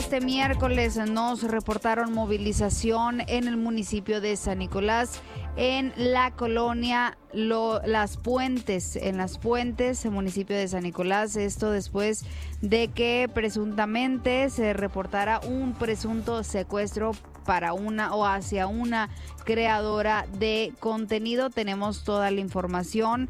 este miércoles nos reportaron movilización en el municipio de San Nicolás, en la colonia Las Puentes, en Las Puentes, el municipio de San Nicolás. Esto después de que presuntamente se reportara un presunto secuestro para una o hacia una creadora de contenido. Tenemos toda la información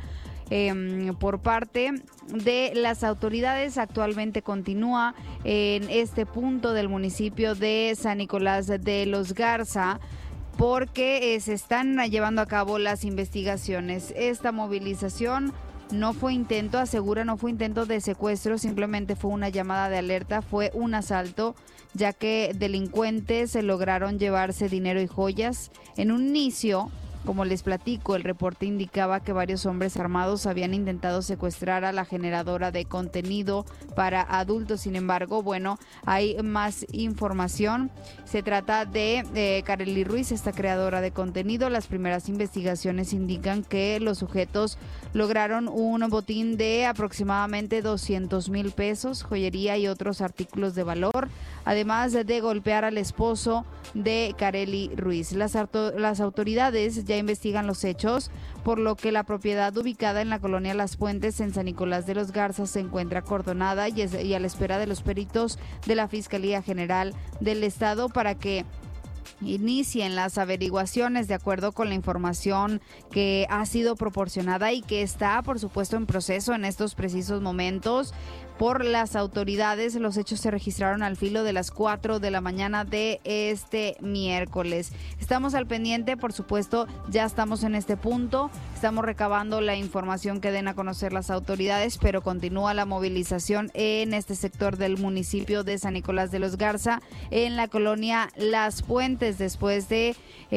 por parte de las autoridades. Actualmente continúa en este punto del municipio de San Nicolás de los Garza, porque se están llevando a cabo las investigaciones. Esta movilización no fue intento, asegura, no fue intento de secuestro, simplemente fue una llamada de alerta, fue un asalto, ya que delincuentes lograron llevarse dinero y joyas. En un inicio, como les platico, el reporte indicaba que varios hombres armados habían intentado secuestrar a la generadora de contenido para adultos. Sin embargo, bueno, hay más información. Se trata de Karely Ruiz, esta creadora de contenido. Las primeras investigaciones indican que los sujetos lograron un botín de aproximadamente 200,000 pesos, joyería y otros artículos de valor, además de golpear al esposo de Karely Ruiz. Las autoridades ya investigan los hechos, por lo que la propiedad ubicada en la colonia Las Puentes, en San Nicolás de los Garza, se encuentra acordonada y a la espera de los peritos de la Fiscalía General del Estado para que inicien las averiguaciones de acuerdo con la información que ha sido proporcionada y que está, por supuesto, en proceso en estos precisos momentos por las autoridades. Los hechos se registraron al filo de las 4 de la mañana de este miércoles. Estamos al pendiente, por supuesto, ya estamos en este punto, estamos recabando la información que den a conocer las autoridades, pero continúa la movilización en este sector del municipio de San Nicolás de los Garza, en la colonia Las Puentes, después de,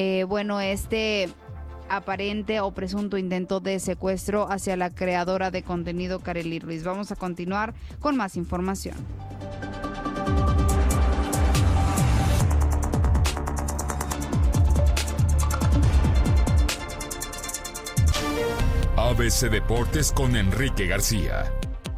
este aparente o presunto intento de secuestro hacia la creadora de contenido Karely Ruiz. Vamos a continuar con más información. ABC Deportes con Enrique García.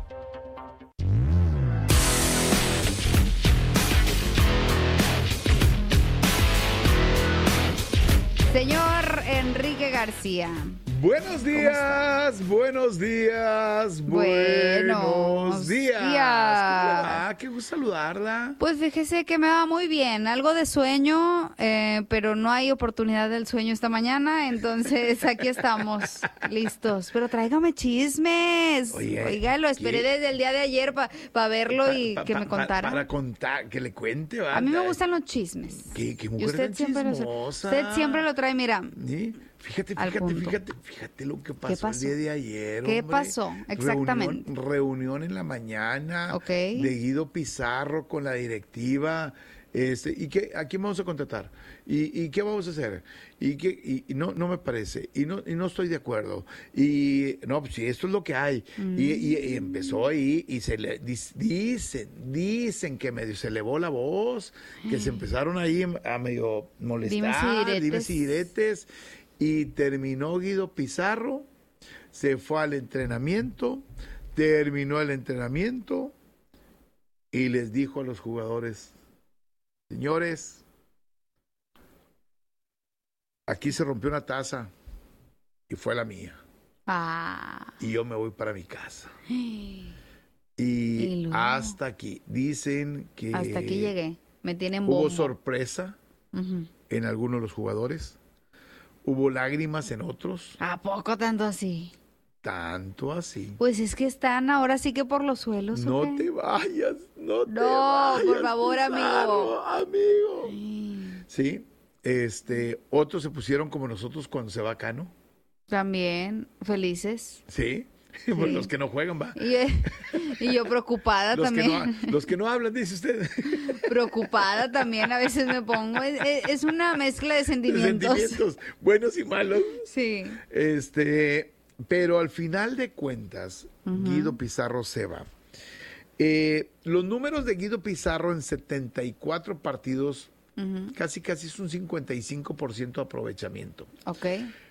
Señor Enrique García. Buenos días, buenos días, buenos días. Qué gusto saludarla. Pues fíjese que me va muy bien, algo de sueño, pero no hay oportunidad del sueño esta mañana, entonces aquí estamos, listos. Pero tráigame chismes. Oiga, lo esperé desde el día de ayer para verlo y que me contara. Para contar, que le cuente, ¿verdad? A mí me gustan los chismes. ¿Qué mujer tan chismosa? Usted siempre lo trae, mira. ¿Sí? Fíjate lo que pasó el día de ayer. ¿Qué pasó? Exactamente. Reunión en la mañana de Guido Pizarro con la directiva. ¿A quién vamos a contratar? ¿Y qué vamos a hacer? Y no me parece. Y no estoy de acuerdo. Y no, pues sí, esto es lo que hay. Y empezó ahí y dicen que medio se elevó la voz, que se empezaron ahí a medio molestar, dimes y diretes. Y terminó Guido Pizarro, se fue al entrenamiento, terminó el entrenamiento y les dijo a los jugadores: señores, aquí se rompió una taza y fue la mía. Y yo me voy para mi casa. Y hasta aquí. Dicen que hasta aquí llegué. Me tienen bombo. Hubo sorpresa en algunos de los jugadores. Hubo lágrimas en otros. ¿A poco tanto así? Tanto así. Pues es que están ahora sí que por los suelos. No te vayas, no te vayas. No, por favor, Pizarro, amigo. Sí, otros se pusieron como nosotros cuando se va Cano. También, felices. Sí. Pues los que no juegan, va. Y yo preocupada también. Los que no hablan, dice usted. Preocupada también, a veces me pongo. Es una mezcla de sentimientos. De sentimientos, buenos y malos. Sí. Pero al final de cuentas, Guido Pizarro se va. Los números de Guido Pizarro en 74 partidos, casi es un 55% de aprovechamiento. Ok.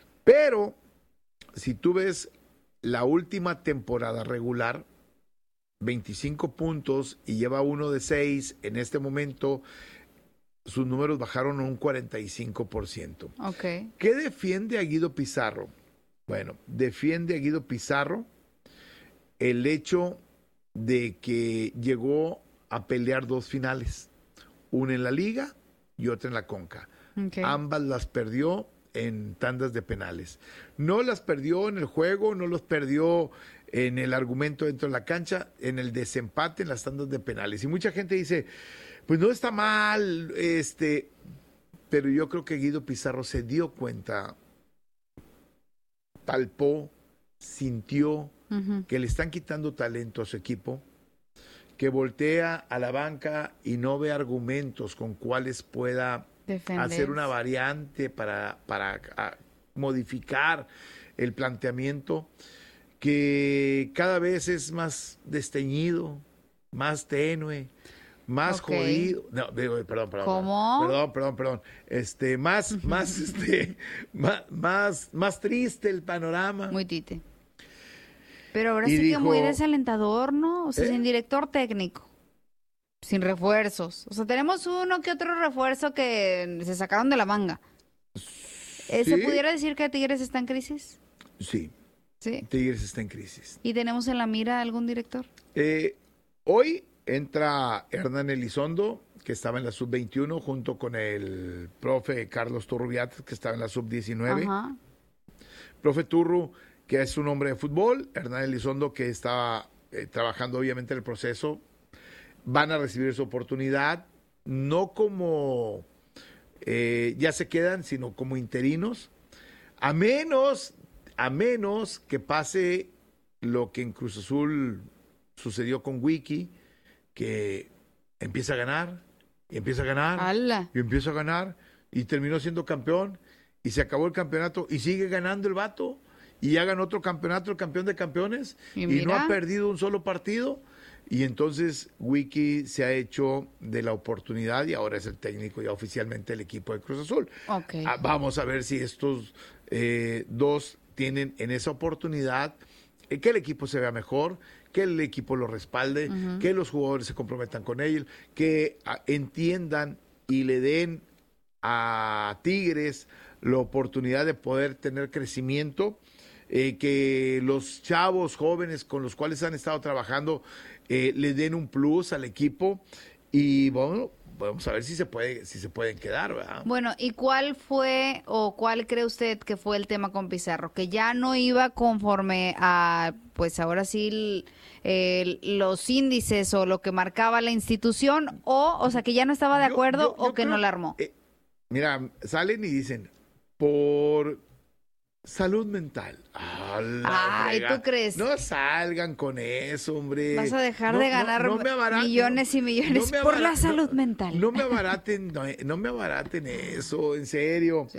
Pero, si tú ves la última temporada regular, 25 puntos y lleva uno de 6. En este momento, sus números bajaron un 45%. Okay. ¿Qué defiende a Guido Pizarro? Bueno, defiende a Guido Pizarro el hecho de que llegó a pelear 2 finales, una en la Liga y otra en la Conca. Okay. Ambas las perdió en tandas de penales. No las perdió en el juego, no los perdió en el argumento dentro de la cancha, en el desempate en las tandas de penales. Y mucha gente dice, pues no está mal, pero yo creo que Guido Pizarro se dio cuenta, palpó, sintió que le están quitando talento a su equipo, que voltea a la banca y no ve argumentos con cuáles pueda hacer una variante para modificar el planteamiento, que cada vez es más desteñido, más tenue, más jodido. No, perdón. ¿Cómo? Perdón. Más triste el panorama. Muy tite. Pero ahora sí que muy desalentador, ¿no? O sea, sin director técnico, sin refuerzos. O sea, tenemos uno que otro refuerzo que se sacaron de la manga. ¿Se pudiera decir que Tigres está en crisis? Sí. Sí. Tigres está en crisis. ¿Y tenemos en la mira algún director? Hoy entra Hernán Elizondo, que estaba en la sub-21, junto con el profe Carlos Turrubiat, que estaba en la sub-19. Ajá. Profe Turru, que es un hombre de fútbol, Hernán Elizondo, que está trabajando obviamente en el proceso, van a recibir su oportunidad, no como ya se quedan, sino como interinos, a menos que pase lo que en Cruz Azul sucedió con Wiki, que empieza a ganar, y empieza a ganar, ¡Hala! Y empieza a ganar, y terminó siendo campeón, y se acabó el campeonato, y sigue ganando el vato, y ya ganó otro campeonato, el campeón de campeones, y no ha perdido un solo partido, y entonces Wiki se ha hecho de la oportunidad, y ahora es el técnico ya oficialmente del equipo de Cruz Azul. Okay. Vamos a ver si estos dos tienen en esa oportunidad que el equipo se vea mejor, que el equipo lo respalde, que los jugadores se comprometan con él, que entiendan y le den a Tigres la oportunidad de poder tener crecimiento, que los chavos jóvenes con los cuales han estado trabajando le den un plus al equipo y bueno, vamos a ver si se pueden quedar, ¿verdad? Bueno, ¿y cuál fue o cuál cree usted que fue el tema con Pizarro? Que ya no iba conforme a, pues ahora sí, los índices o lo que marcaba la institución, o sea, que ya no estaba de acuerdo o que no la armó. Mira, salen y dicen, por salud mental. Ay, ¿tú crees? No salgan con eso, hombre. Vas a dejar de ganar millones y millones por la salud mental. No me abaraten eso, en serio.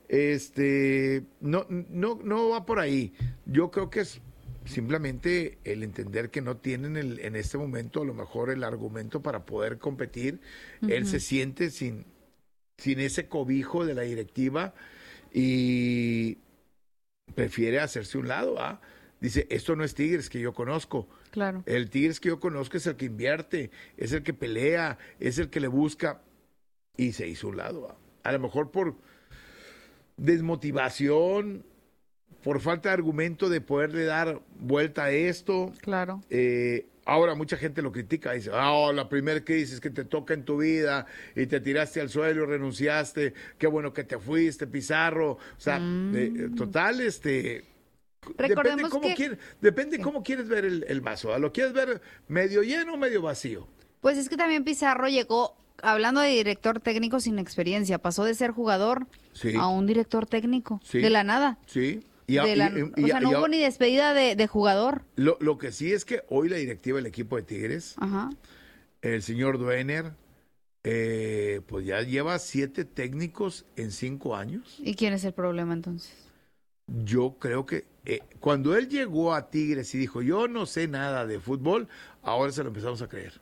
Sí. No va por ahí. Yo creo que es simplemente el entender que no tienen en este momento a lo mejor el argumento para poder competir. Él se siente sin ese cobijo de la directiva y prefiere hacerse un lado, ¿ah? Dice, esto no es Tigres que yo conozco. Claro. El Tigres que yo conozco es el que invierte, es el que pelea, es el que le busca. Y se hizo un lado, ¿ah? A lo mejor por desmotivación, por falta de argumento de poderle dar vuelta a esto. Claro. Ahora mucha gente lo critica, dice, la primera crisis que te toca en tu vida y te tiraste al suelo y renunciaste, qué bueno que te fuiste, Pizarro. O sea, total, Recordemos depende cómo quieres ver el vaso, ¿ah? ¿Lo quieres ver medio lleno o medio vacío? Pues es que también Pizarro llegó, hablando de director técnico sin experiencia, pasó de ser jugador a un director técnico, de la nada. Sí. No hubo ni despedida de jugador. Lo que sí es que hoy la directiva del equipo de Tigres, el señor Duener, pues ya lleva 7 técnicos en 5 años. ¿Y quién es el problema entonces? Yo creo que cuando él llegó a Tigres y dijo, yo no sé nada de fútbol, ahora se lo empezamos a creer.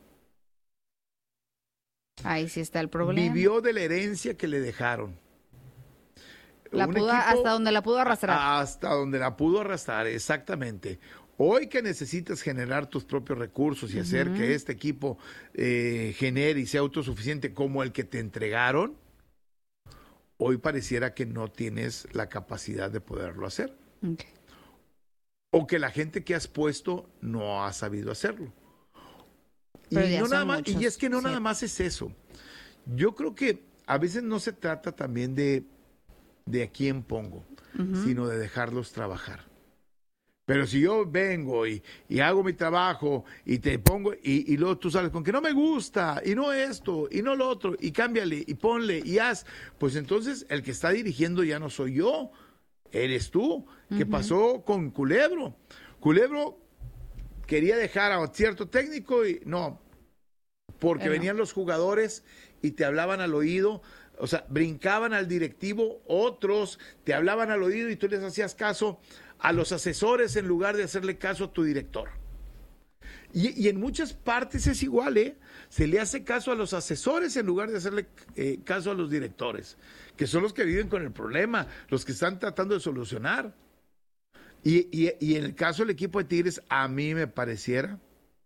Ahí sí está el problema. Vivió de la herencia que le dejaron. Hasta donde la pudo arrastrar. Hasta donde la pudo arrastrar, exactamente. Hoy que necesitas generar tus propios recursos y hacer que este equipo genere y sea autosuficiente como el que te entregaron, hoy pareciera que no tienes la capacidad de poderlo hacer. Okay. O que la gente que has puesto no ha sabido hacerlo. Y es que no nada más es eso. Yo creo que a veces no se trata también de a quién pongo, sino de dejarlos trabajar. Pero si yo vengo y hago mi trabajo y te pongo y luego tú sales con que no me gusta y no esto y no lo otro y cámbiale y ponle y haz, pues entonces el que está dirigiendo ya no soy yo, eres tú. ¿Qué pasó con Culebro? Culebro quería dejar a cierto técnico y no, porque venían los jugadores y te hablaban al oído. O sea, brincaban al directivo, otros te hablaban al oído y tú les hacías caso a los asesores en lugar de hacerle caso a tu director. Y en muchas partes es igual, ¿eh? Se le hace caso a los asesores en lugar de hacerle caso a los directores, que son los que viven con el problema, los que están tratando de solucionar. Y en el caso del equipo de Tigres, a mí me pareciera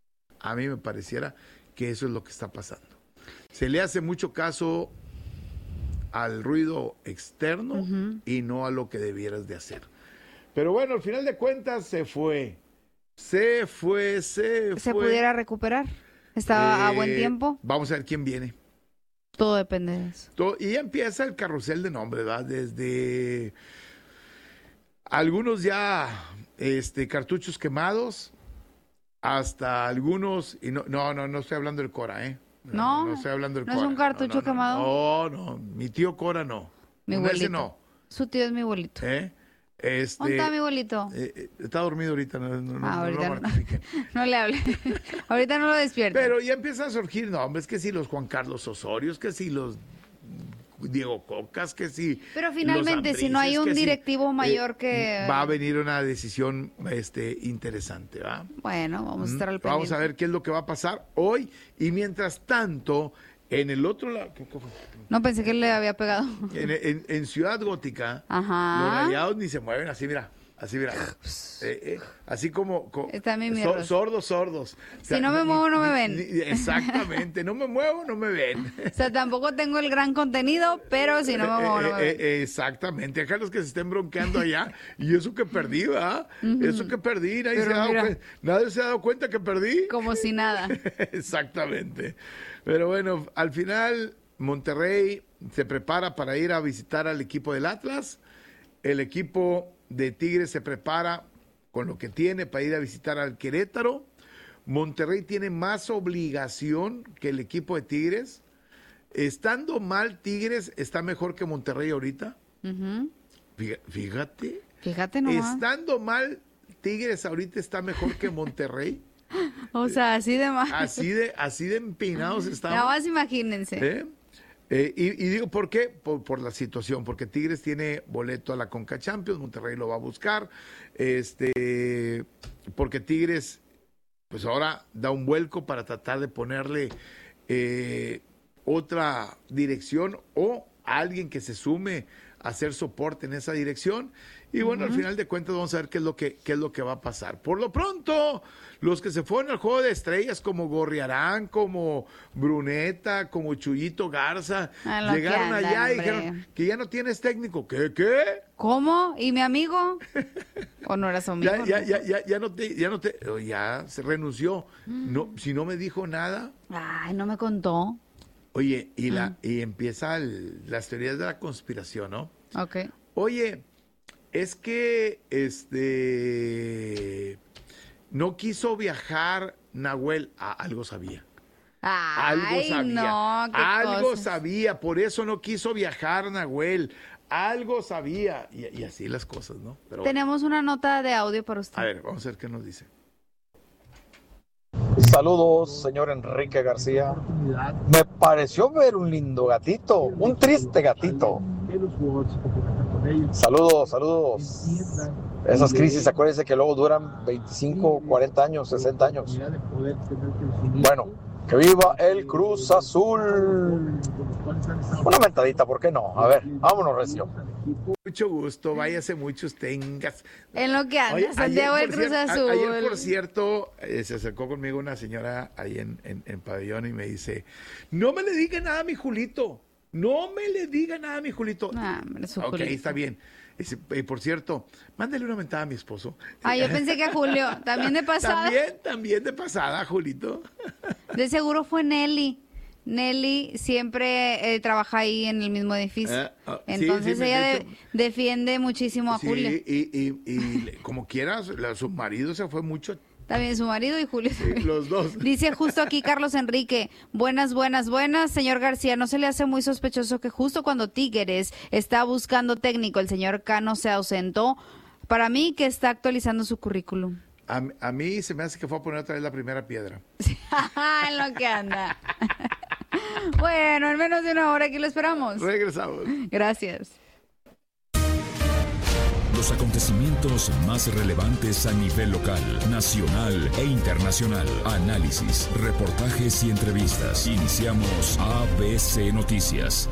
que eso es lo que está pasando. Se le hace mucho caso al ruido externo y no a lo que debieras de hacer. Pero bueno, al final de cuentas se fue. ¿Se pudiera recuperar? ¿Estaba a buen tiempo? Vamos a ver quién viene. Todo depende de eso. Y ya empieza el carrusel de nombres, ¿verdad? Desde algunos ya cartuchos quemados hasta algunos, y no estoy hablando del Cora, ¿eh? No estoy hablando del Cora. ¿No es un cartucho quemado? No, mi tío Cora no. Mi abuelito. No. Su tío es mi abuelito. ¿Dónde está mi abuelito? Está dormido ahorita. Ahorita no le hable. Ahorita no lo despierta. Pero ya empiezan a surgir nombres, que si los Juan Carlos Osorios, que si los Diego Cocas, que si... Pero finalmente, si no hay un directivo mayor que... Va a venir una decisión interesante, ¿va? Bueno, vamos a estar al pendiente. Vamos a ver qué es lo que va a pasar hoy. Y mientras tanto, en el otro lado... No, pensé que le había pegado. En Ciudad Gótica, los Rayados ni se mueven así, mira. Así como sordos. O sea, si no me muevo, no me ven. Exactamente, no me muevo, no me ven. O sea, tampoco tengo el gran contenido, pero si no me muevo, no me ven. Exactamente, acá los que se estén bronqueando allá, y eso que perdí, ¿verdad? Eso que perdí, nadie se ha dado cuenta que perdí. Como si nada. Exactamente. Pero bueno, al final, Monterrey se prepara para ir a visitar al equipo del Atlas. El equipo de Tigres se prepara con lo que tiene para ir a visitar al Querétaro. Monterrey tiene más obligación que el equipo de Tigres. Estando mal, Tigres está mejor que Monterrey ahorita. Fíjate nomás. Estando mal, Tigres ahorita está mejor que Monterrey. O sea, así de mal. Así de empinados estamos. Nada más imagínense. Y digo, ¿por qué? Por la situación, porque Tigres tiene boleto a la Conca Champions, Monterrey lo va a buscar, porque Tigres, pues ahora da un vuelco para tratar de ponerle otra dirección o alguien que se sume a hacer soporte en esa dirección. Y bueno, al final de cuentas vamos a ver qué es lo que va a pasar. Por lo pronto, los que se fueron al Juego de Estrellas, como Gorriarán, como Bruneta, como Chuyito Garza, llegaron allá y dijeron que ya no tienes técnico. ¿Qué? ¿Cómo? ¿Y mi amigo? ¿O no era su amigo? Ya se renunció. No, si no me dijo nada. Ay, no me contó. Oye, y empieza las teorías de la conspiración, ¿no? Ok. Oye, es que no quiso viajar Nahuel. Algo sabía. Algo sabía, por eso no quiso viajar Nahuel. Algo sabía. Y así las cosas, ¿no? Pero tenemos una nota de audio para usted. A ver, vamos a ver qué nos dice. Saludos, señor Enrique García. Me pareció ver un lindo gatito, un triste gatito. Saludos. Esas crisis, acuérdense que luego duran 25, 40 años, 60 años. Bueno, que viva el Cruz Azul. Una mentadita, ¿por qué no? A ver, vámonos, recio. Mucho gusto, váyase muchos tengas. En lo que anda, Santiago del Cruz Azul. Ayer, por cierto, se acercó conmigo una señora ahí en Pabellón y me dice, no me le diga nada a mi Julito. No me le diga nada a mi Julito. Ok, Julito. está bien. Y por cierto, mándale una mentada a mi esposo. Yo pensé que a Julio, también de pasada. También de pasada, Julito. De seguro fue Nelly. Nelly siempre trabaja ahí en el mismo edificio. Entonces ella defiende muchísimo a Julio. Y como quieras, su marido se fue mucho. También su marido y Julio. Sí, los dos. Dice justo aquí Carlos Enrique, buenas. Señor García, ¿no se le hace muy sospechoso que justo cuando Tigres está buscando técnico, el señor Cano se ausentó? Para mí que está actualizando su currículum. A mí se me hace que fue a poner otra vez la primera piedra. En lo que anda. Bueno, en menos de una hora aquí lo esperamos. Regresamos. Gracias. Los acontecimientos más relevantes a nivel local, nacional e internacional. Análisis, reportajes y entrevistas. Iniciamos ABC Noticias.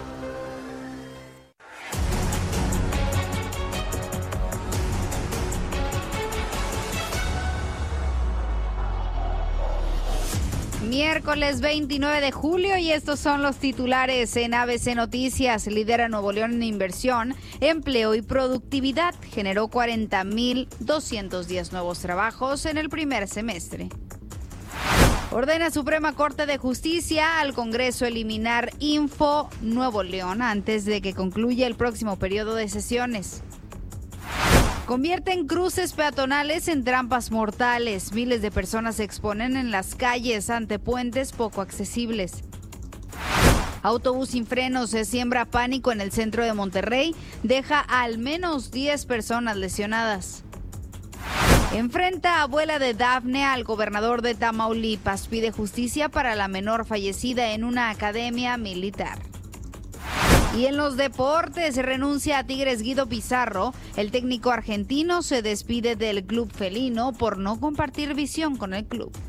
Miércoles 29 de julio y estos son los titulares en ABC Noticias. Lidera Nuevo León en inversión, empleo y productividad. Generó 40,210 nuevos trabajos en el primer semestre. Ordena Suprema Corte de Justicia al Congreso eliminar Info Nuevo León antes de que concluya el próximo periodo de sesiones. Convierten cruces peatonales en trampas mortales. Miles de personas se exponen en las calles ante puentes poco accesibles. Autobús sin frenos, se siembra pánico en el centro de Monterrey. Deja al menos 10 personas lesionadas. Enfrenta abuela de Dafne al gobernador de Tamaulipas. Pide justicia para la menor fallecida en una academia militar. Y en los deportes, renuncia a Tigres Guido Pizarro. El técnico argentino se despide del club felino por no compartir visión con el club.